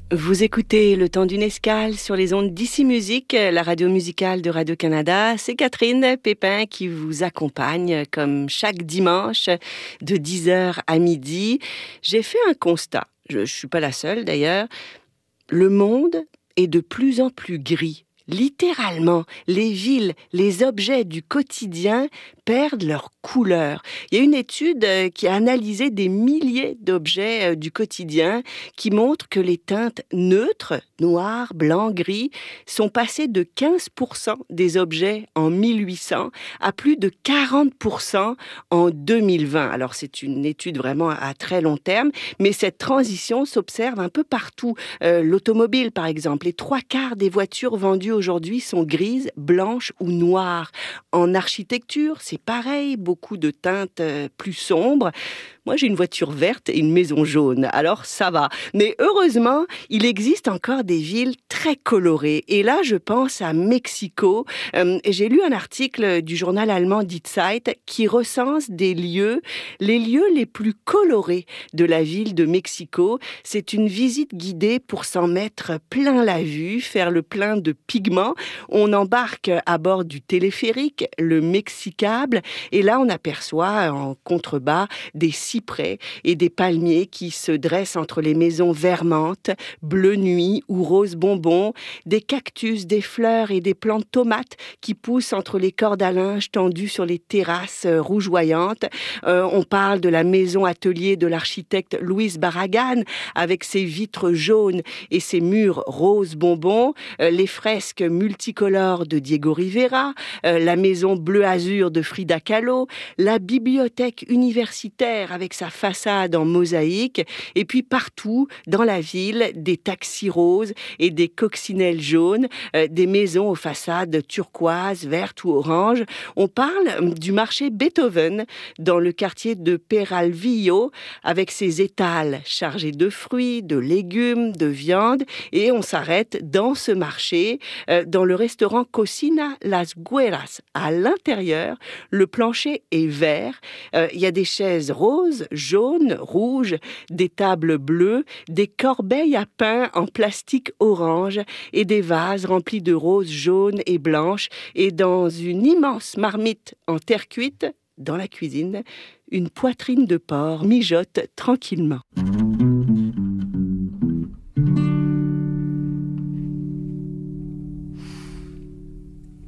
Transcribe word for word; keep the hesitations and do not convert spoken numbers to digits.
Vous écoutez Le Temps d'une escale sur les ondes d'Ici Musique, la radio musicale de Radio-Canada. C'est Catherine Pépin qui vous accompagne comme chaque dimanche de dix heures à midi. J'ai fait un constat, je ne suis pas la seule d'ailleurs. Le monde est de plus en plus gris. Littéralement, les villes, les objets du quotidien perdent leur couleur. Il y a une étude qui a analysé des milliers d'objets du quotidien qui montre que les teintes neutres, noir, blanc, gris, sont passées de quinze pour cent des objets en mille huit cents à plus de quarante pour cent en deux mille vingt. Alors c'est une étude vraiment à très long terme, mais cette transition s'observe un peu partout. Euh, l'automobile par exemple, les trois quarts des voitures vendues aujourd'hui sont grises, blanches ou noires. En architecture, c'est pareil, beaucoup de teintes euh, plus sombres. Moi, j'ai une voiture verte et une maison jaune, alors ça va. Mais heureusement, il existe encore des villes très colorées. Et là, je pense à Mexico. Euh, j'ai lu un article du journal allemand Die Zeit qui recense des lieux, les lieux les plus colorés de la ville de Mexico. C'est une visite guidée pour s'en mettre plein la vue, faire le plein de pigments. On embarque à bord du téléphérique, le Mexicable, et là, on aperçoit en contrebas des cyprès et des palmiers qui se dressent entre les maisons vermantes, bleu nuit ou rose bonbon, des cactus, des fleurs et des plantes tomates qui poussent entre les cordes à linge tendues sur les terrasses rougeoyantes. Euh, on parle de la maison atelier de l'architecte Luis Barragan avec ses vitres jaunes et ses murs rose bonbon, euh, les fresques multicolores de Diego Rivera, euh, la maison bleu-azur de Frida Kahlo, la bibliothèque universitaire avec sa façade en mosaïque, et puis partout dans la ville, des taxis roses et des coccinelles jaunes, euh, des maisons aux façades turquoises, vertes ou oranges. On parle du marché Beethoven dans le quartier de Peralvillo avec ses étals chargés de fruits, de légumes, de viande, et on s'arrête dans ce marché, euh, dans le restaurant Cocina Las Güeras. À l'intérieur, le plancher est vert, euh, il y a des chaises roses, jaunes, rouges, des tables bleues, des corbeilles à pain en plastique orange et des vases remplis de roses jaunes et blanches. Et dans une immense marmite en terre cuite, dans la cuisine, une poitrine de porc mijote tranquillement.